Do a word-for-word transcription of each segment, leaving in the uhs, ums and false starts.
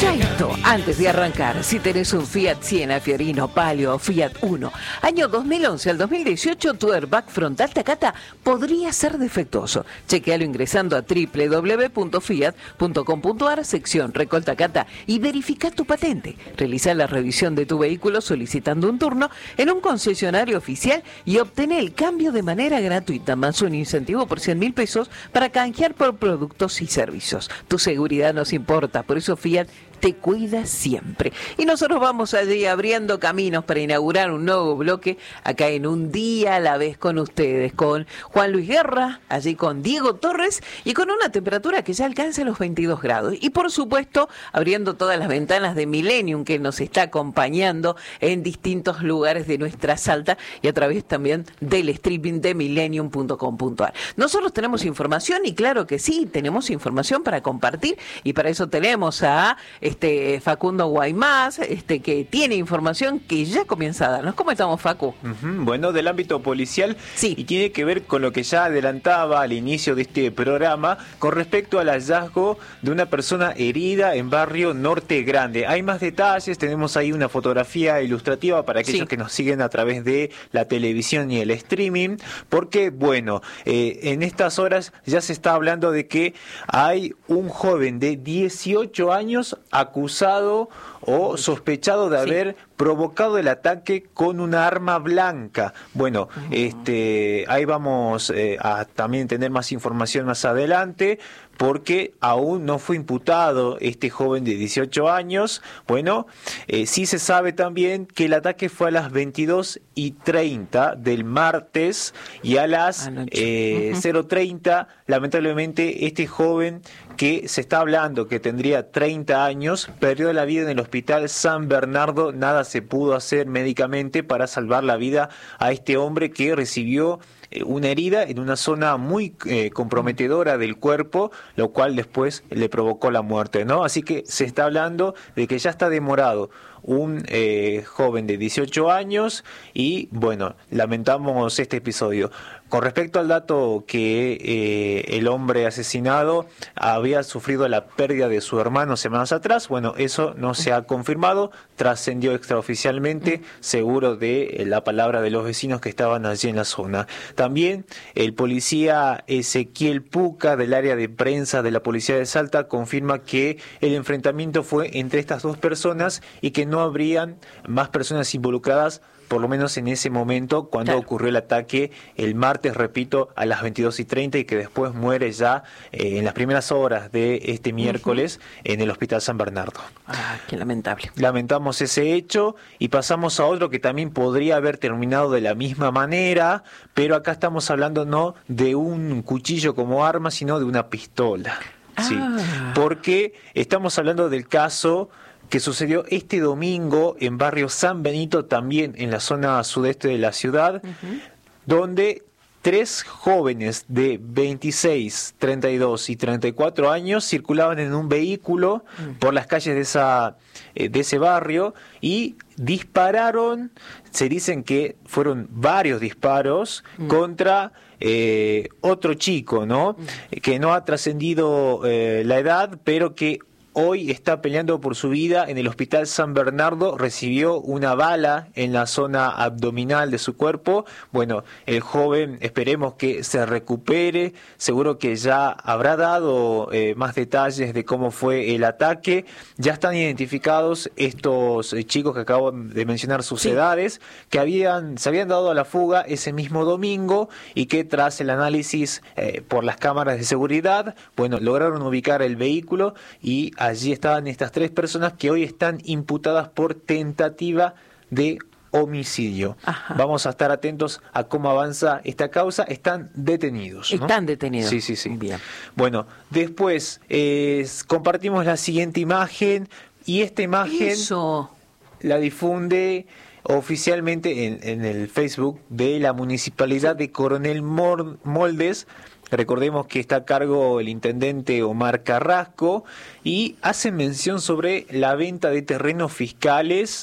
Escucha esto antes de arrancar. Si tenés un Fiat Siena, Fiorino, Palio o Fiat Uno, año dos mil once al dos mil dieciocho, tu airbag frontal Takata podría ser defectuoso. Chequealo ingresando a doble u doble u doble u punto fiat punto com punto a r, sección Recol Takata, y verifica tu patente. Realiza la revisión de tu vehículo solicitando un turno en un concesionario oficial y obtener el cambio de manera gratuita, más un incentivo por cien mil pesos para canjear por productos y servicios. Tu seguridad nos importa, por eso Fiat te cuida siempre. Y nosotros vamos allí abriendo caminos para inaugurar un nuevo bloque acá en Un Día a la Vez con ustedes, con Juan Luis Guerra, allí con Diego Torres y con una temperatura que ya alcanza los veintidós grados. Y por supuesto, abriendo todas las ventanas de Millennium, que nos está acompañando en distintos lugares de nuestra Salta y a través también del streaming de millennium punto com punto a r. Nosotros tenemos información y claro que sí, tenemos información para compartir y para eso tenemos a este Facundo Guaymás, este que tiene información que ya comienza a darnos. ¿Cómo estamos, Facu? Uh-huh. Bueno, del ámbito policial, sí. Y tiene que ver con lo que ya adelantaba al inicio de este programa con respecto al hallazgo de una persona herida en barrio Norte Grande. Hay más detalles, tenemos ahí una fotografía ilustrativa para aquellos sí. que nos siguen a través de la televisión y el streaming, porque, bueno, eh, en estas horas ya se está hablando de que hay un joven de dieciocho años acusado o sospechado de haber sí. provocado el ataque con una arma blanca. Bueno, uh-huh. este, ahí vamos eh, a también tener más información más adelante, porque aún no fue imputado este joven de dieciocho años. Bueno, eh, sí se sabe también que el ataque fue a las veintidós y treinta del martes y a las eh, uh-huh. cero treinta, lamentablemente, este joven que se está hablando que tendría treinta años, perdió la vida en el hospital San Bernardo. Nada se pudo hacer médicamente para salvar la vida a este hombre que recibió una herida en una zona muy eh, comprometedora del cuerpo, lo cual después le provocó la muerte, ¿no? Así que se está hablando de que ya está demorado un eh, joven de dieciocho años y, bueno, lamentamos este episodio. Con respecto al dato que eh, el hombre asesinado había sufrido la pérdida de su hermano semanas atrás, bueno, eso no se ha confirmado, trascendió extraoficialmente, seguro de la palabra de los vecinos que estaban allí en la zona. También el policía Ezequiel Puca, del área de prensa de la Policía de Salta, confirma que el enfrentamiento fue entre estas dos personas y que no habrían más personas involucradas, por lo menos en ese momento, cuando claro. ocurrió el ataque el martes, repito, a las veintidós y treinta, y que después muere ya eh, en las primeras horas de este miércoles uh-huh. en el Hospital San Bernardo. Ah, qué lamentable. Lamentamos ese hecho y pasamos a otro que también podría haber terminado de la misma manera, pero acá estamos hablando no de un cuchillo como arma, sino de una pistola. Ah. Sí, porque estamos hablando del caso que sucedió este domingo en barrio San Benito, también en la zona sudeste de la ciudad, uh-huh. donde tres jóvenes de veintiséis, treinta y dos y treinta y cuatro años circulaban en un vehículo uh-huh. por las calles de esa eh, de ese barrio y dispararon, se dicen que fueron varios disparos uh-huh. contra eh, otro chico, ¿no? Uh-huh. Que no ha trascendido eh, la edad, pero que hoy está peleando por su vida en el Hospital San Bernardo. Recibió una bala en la zona abdominal de su cuerpo. Bueno, el joven, esperemos que se recupere. Seguro que ya habrá dado eh, más detalles de cómo fue el ataque. Ya están identificados estos eh, chicos que acabo de mencionar sus sí. edades, que habían se habían dado a la fuga ese mismo domingo y que tras el análisis eh, por las cámaras de seguridad, bueno, lograron ubicar el vehículo y allí estaban estas tres personas que hoy están imputadas por tentativa de homicidio. Ajá. Vamos a estar atentos a cómo avanza esta causa. Están detenidos, ¿no? Están detenidos. Sí, sí, sí. Bien. Bueno, después eh, compartimos la siguiente imagen y esta imagen Eso. la difunde oficialmente en, en el Facebook de la Municipalidad de Coronel Mor- Moldes. Recordemos que está a cargo el intendente Omar Carrasco y hace mención sobre la venta de terrenos fiscales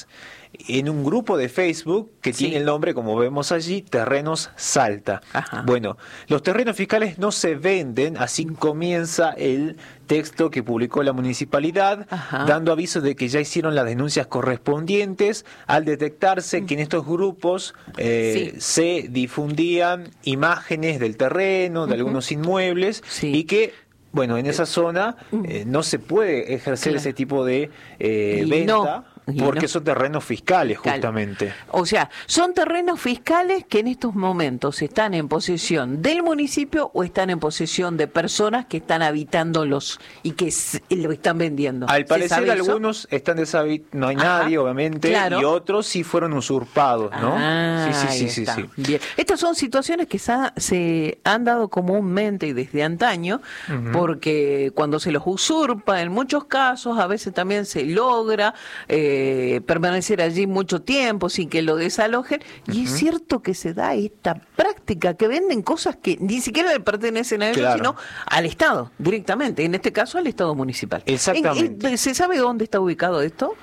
en un grupo de Facebook que Sí. tiene el nombre, como vemos allí, Terrenos Salta. Ajá. Bueno, los terrenos fiscales no se venden, así comienza el texto que publicó la municipalidad, Ajá. dando aviso de que ya hicieron las denuncias correspondientes al detectarse que en estos grupos eh, Sí. se difundían imágenes del terreno, de algunos inmuebles, Sí. y que, bueno, en esa zona eh, no se puede ejercer Claro. ese tipo de eh, Y venta no, y porque no. son terrenos fiscales, Fiscal. justamente. O sea, son terrenos fiscales que en estos momentos están en posesión del municipio o están en posesión de personas que están habitándolos y que s- lo están vendiendo. Al ¿Se parecer sabe eso? algunos están deshabitados, no hay Ajá, nadie, obviamente, claro. y otros sí fueron usurpados, ¿no? Ah, sí, sí, ahí sí, sí, está. sí. Bien. Estas son situaciones que sa- se han dado comúnmente y desde antaño, porque cuando se los usurpa, en muchos casos, a veces también se logra eh, permanecer allí mucho tiempo sin que lo desalojen, y es cierto que se da esta práctica, que venden cosas que ni siquiera le pertenecen a ellos, Claro. sino al Estado, directamente, en este caso al Estado municipal. Exactamente. ¿En- en- ¿Se sabe dónde está ubicado esto?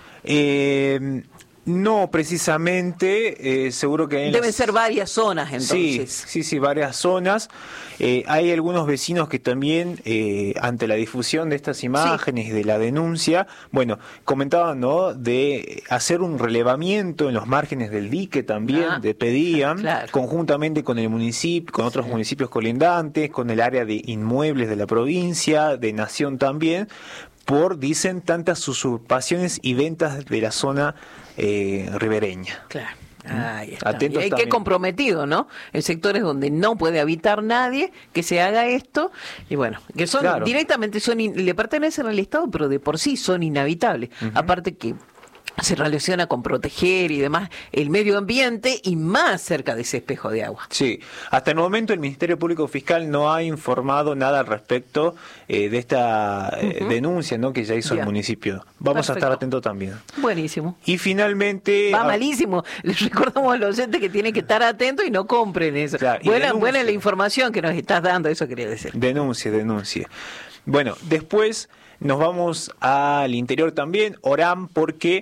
Eh, no, precisamente, eh, seguro que en Deben las- ser varias zonas, Sí, entonces. sí, sí, varias zonas. Eh, hay algunos vecinos que también, eh, ante la difusión de estas imágenes y de la denuncia, bueno, comentaban, ¿no?, de hacer un relevamiento en los márgenes del dique también, Ah, de pedían, claro. conjuntamente con el municipio, con otros municipios colindantes, con el área de inmuebles de la provincia, de Nación también, por, dicen, tantas usurpaciones y ventas de la zona eh, ribereña. Claro. Ahí está. Atentos Y hay que también. comprometido, ¿no? En sectores donde no puede habitar nadie, que se haga esto, y bueno, que son Claro. directamente, son in- le pertenecen al Estado, pero de por sí son inhabitables. Aparte que se relaciona con proteger y demás el medio ambiente y más cerca de ese espejo de agua. Sí, hasta el momento el Ministerio Público Fiscal no ha informado nada al respecto eh, de esta eh, denuncia, ¿no?, que ya hizo Ya. el municipio. Vamos a Perfecto. estar atentos también. Buenísimo. Y finalmente... Va ah, malísimo. Les recordamos a los oyentes que tienen que estar atentos y no compren eso. Claro, y buena, denuncien. buena la información que nos estás dando, eso quería decir. Denuncie, denuncie. Bueno, después nos vamos al interior también, Orán, porque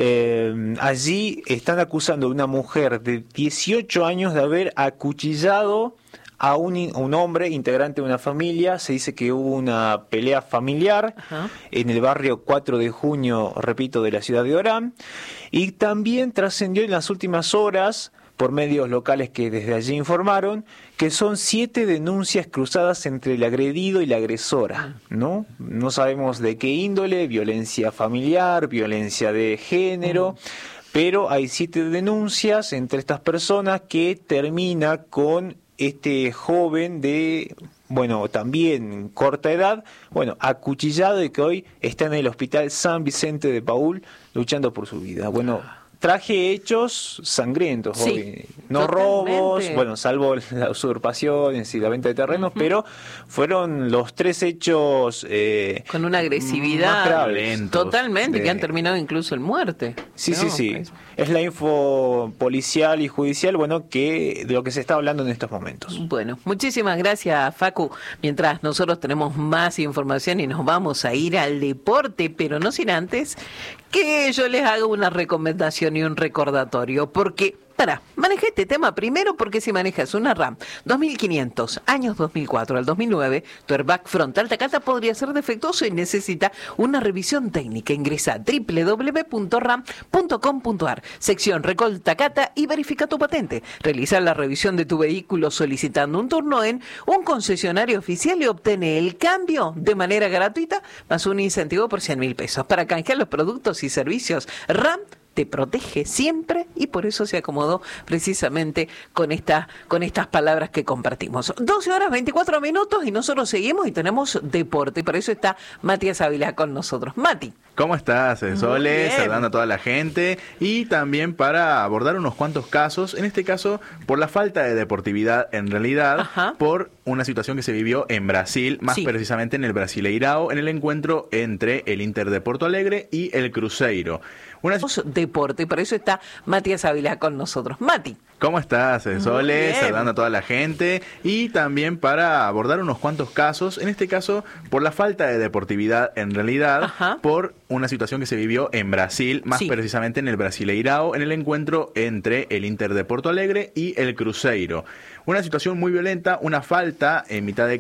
eh, allí están acusando a una mujer de dieciocho años de haber acuchillado a un, in- a un hombre integrante de una familia. Se dice que hubo una pelea familiar Ajá. en el barrio cuatro de junio, repito, de la ciudad de Orán. Y también trascendió en las últimas horas, por medios locales que desde allí informaron, que son siete denuncias cruzadas entre el agredido y la agresora, ¿no? No sabemos de qué índole, violencia familiar, violencia de género, pero hay siete denuncias entre estas personas que termina con este joven de, bueno, también corta edad, bueno, acuchillado y que hoy está en el hospital San Vicente de Paúl luchando por su vida. Bueno, traje hechos sangrientos, Sí, hoy. No totalmente. robos, bueno, salvo las usurpaciones y la venta de terrenos, pero fueron los tres hechos eh, Con una agresividad más graves. violentos. totalmente, de- que han terminado incluso en muerte. Sí, ¿no? sí, sí. Es- Es la info policial y judicial, bueno, que de lo que se está hablando en estos momentos. Bueno, muchísimas gracias, Facu. Mientras nosotros tenemos más información y nos vamos a ir al deporte, pero no sin antes que yo les haga una recomendación y un recordatorio, porque para, maneja este tema primero porque si manejas una RAM dos mil quinientos, años dos mil cuatro al dos mil nueve, tu airbag frontal Takata podría ser defectuoso y necesita una revisión técnica. Ingresa a doble u doble u doble u punto ram punto com punto a r, sección Recall Takata y verifica tu patente. Realiza la revisión de tu vehículo solicitando un turno en un concesionario oficial y obtiene el cambio de manera gratuita más un incentivo por cien mil pesos. Para canjear los productos y servicios RAM, te protege siempre y por eso se acomodó precisamente con esta, con estas palabras que compartimos. doce horas veinticuatro minutos y nosotros seguimos y tenemos deporte. Por eso está Matías Ávila con nosotros. Mati. ¿Cómo estás, Muy Sole? bien. Saludando a toda la gente y también para abordar unos cuantos casos, en este caso por la falta de deportividad en realidad, Ajá. por una situación que se vivió en Brasil, más Sí. precisamente en el Brasileirao, en el encuentro entre el Inter de Porto Alegre y el Cruzeiro. Una Deporte, por eso está Matías Ávila con nosotros. Mati. ¿Cómo estás, Sole? Saludando a toda la gente. Y también para abordar unos cuantos casos, en este caso por la falta de deportividad en realidad, Ajá. por una situación que se vivió en Brasil, más sí. precisamente en el Brasileirao, en el encuentro entre el Inter de Porto Alegre y el Cruzeiro. Una situación muy violenta, una falta en mitad de